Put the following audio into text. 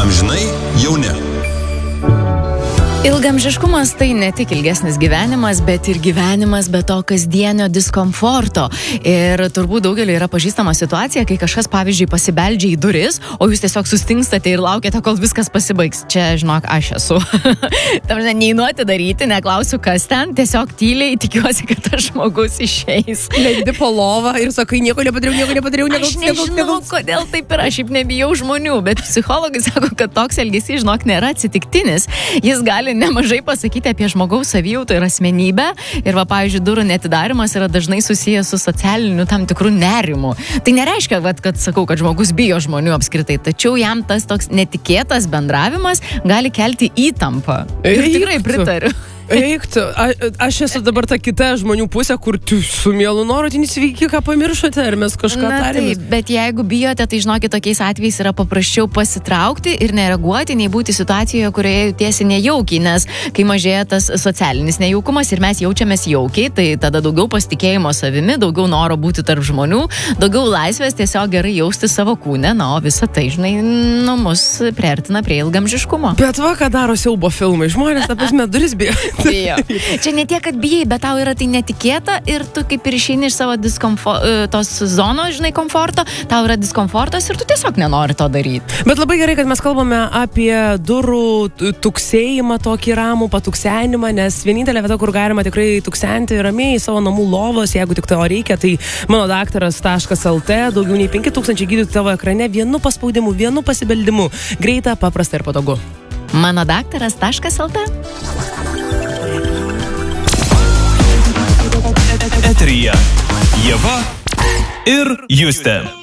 Amžinai jauni. Ilgamžiškumas tai ne tik ilgesnis gyvenimas, bet ir gyvenimas be to kasdienio diskomforto. Ir turbūt daugeliu yra pažįstama situacija, kai kažkas, pavyzdžiui, pasibeldžia į duris, o jūs tiesiog sustingstate ir laukiate, kol viskas pasibaigs. Čia, žinok, aš esu. Tamžinai, neinu atidaryti, neklausiu, kas ten, tiesiog tyliai tikiuosi, kad tas žmogus išeis. Leidi po lovą ir sakai, nieko nepadariau. Aš nežinau, kodėl taip yra, aš šiaip nebijau žmonių, bet psichologai sako, kad toks elgesys, žinok, nėra atsitiktinis. Jis gali nemažai pasakyti apie žmogaus savijautą ir asmenybę. Ir va, pavyzdžiui, durų neatidarimas yra dažnai susijęs su socialiniu tam tikru nerimu. Tai nereiškia, kad sakau, kad žmogus bijo žmonių apskritai, tačiau jam tas toks netikėtas bendravimas gali kelti įtampą. Ir tikrai pritariu. Eiktų, aš esu dabar ta kita žmonių pusė, kur tu su mielu noru nesveiki, ką pamiršote, ar mes kažką tarėmės. Taip, bet jeigu bijote, tai žinokit, tokiais atvejais yra paprasčiau pasitraukti ir nereaguoti, nei būti situacijoje, kurioje jautiesi nejaukiai, nes kai mažėja tas socialinis nejaukumas ir mes jaučiamės jaukiai, tai tada daugiau pasitikėjimo savimi, daugiau noro būti tarp žmonių, daugiau laisvės tiesiog gerai jausti savo kūne, na, o visą tai, žinai, mus priartina prie ilgamžiškumo. Bet va, ką daro siaubo filmai, žmonės, ta prasme, duris bijo. Čia ne tiek, kad bijai, bet tau yra tai netikėta ir tu kaip ir išeini iš savo tos zonos, žinai, komforto, tau yra diskomfortas ir tu tiesiog nenori to daryti. Bet labai gerai, kad mes kalbame apie durų tuksėjimą, tokį ramų patuksenimą, nes vienintelė vieta, kur galima tikrai tuksenti ramiai savo namų lovos, jeigu tik to reikia, tai mano daktaras.lt, daugiau nei 5000 gydytojų tavo ekrane, vienu paspaudimu, vienu pasibeldimu, greita, paprasta ir patogu. Mano daktaras.lt. Eteryje Ieva ir Justė.